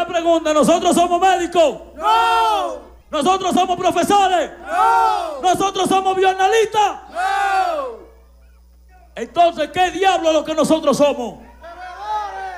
una pregunta. ¿Nosotros somos médicos? ¡No! ¿Nosotros somos profesores? ¡No! ¿Nosotros somos bioanalistas? ¡No! Entonces, ¿qué diablo es lo que nosotros somos?